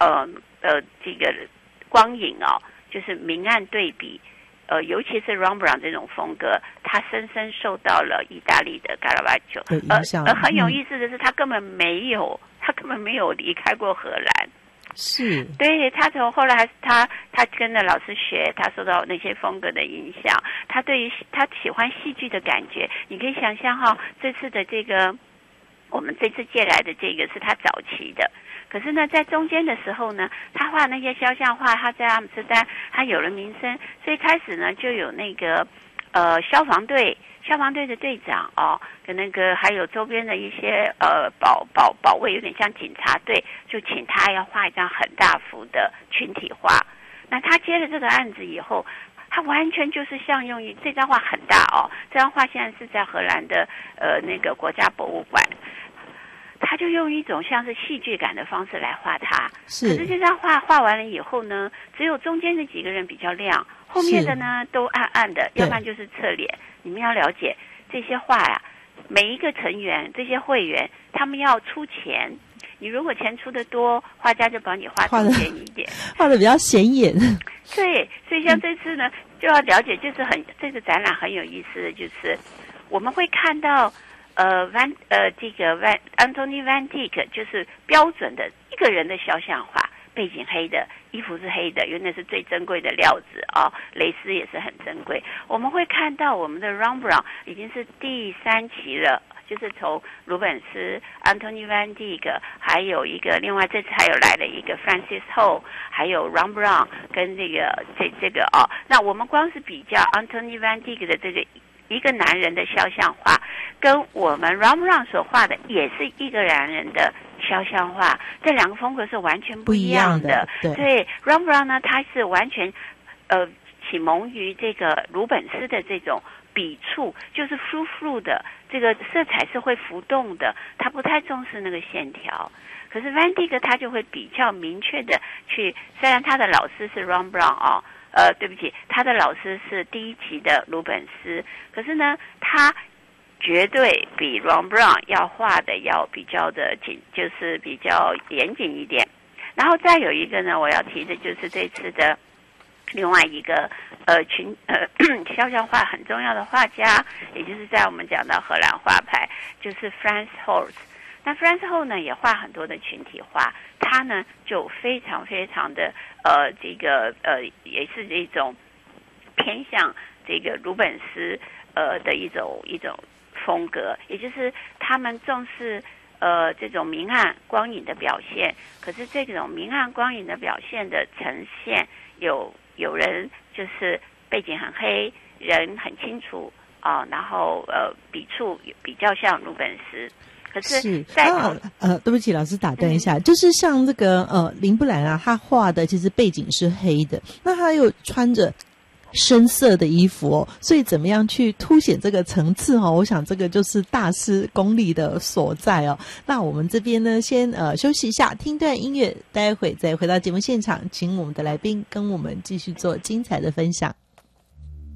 这个光影哦，就是明暗对比。尤其是 Rembrandt 这种风格，它深深受到了意大利的 Caravaggio 影响。 很有意思的是，他根本没有离开过荷兰。 是， 对，他从后来他跟着老师学，他受到那些风格的影响，他对于他喜欢戏剧的感觉。你可以想象哈，这次的这个我们这次借来的这个是他早期的。可是呢，在中间的时候呢，他画那些肖像画，他在阿姆斯特丹他有了名声，所以开始呢就有那个消防队的队长哦，跟那个还有周边的一些保卫，有点像警察队，就请他要画一张很大幅的群体画。那他接了这个案子以后，他完全就是像用这张画很大哦，这张画现在是在荷兰的那个国家博物馆。他就用一种像是戏剧感的方式来画它，可是这张画完了以后呢，只有中间的几个人比较亮，后面的呢都暗暗的，要不然就是侧脸。你们要了解这些画呀，每一个成员这些会员他们要出钱，你如果钱出的多，画家就帮你画中间一点， 画的比较显眼。 对，所以像这次呢，就要了解，就是这个展览很有意思的就是我们会看到Anthony Van Dyck 就是标准的一个人的肖像画，背景黑的，衣服是黑的，因为那是最珍贵的料子啊，蕾丝也是很珍贵。我们会看到我们的 Rembrandt 已经是第3期了，就是从鲁本斯、Anthony Van Dyck， 还有一个另外这次还有来了一个 Francis Ho， 还有 Rembrandt 跟这个哦，那我们光是比较 Anthony Van Dyck 的这个一个男人的肖像画，跟我们 Rembrandt 所画的也是一个男人的肖像画，这两个风格是完全不一样的。对 Rembrandt 呢，他是完全启蒙于这个鲁本斯的这种笔触，就是 flu 的这个色彩是会浮动的，他不太重视那个线条。可是 Van Dyck 他就会比较明确的去，虽然他的老师是 Rembrandt 哦。对不起，他的老师是第1期的鲁本斯，可是呢，他绝对比 Rembrandt 要画的要比较的紧，就是比较严谨一点。然后再有一个呢，我要提的就是这次的另外一个肖像画很重要的画家，也就是在我们讲到荷兰画派，就是 Frans Hals。那 Frans Hals 呢也画很多的群体画，他呢就非常非常的也是一种偏向这个鲁本斯的一种风格，也就是他们重视这种明暗光影的表现，可是这种明暗光影的表现的呈现，有人就是背景很黑，人很清楚啊，然后笔触比较像鲁本斯。可是对不起，老师打断一下，就是像这个林布兰啊，他画的其实背景是黑的，那他又穿着深色的衣服哦，所以怎么样去凸显这个层次哦？我想这个就是大师功力的所在哦。那我们这边呢，先休息一下，听段音乐，待会再回到节目现场，请我们的来宾跟我们继续做精彩的分享。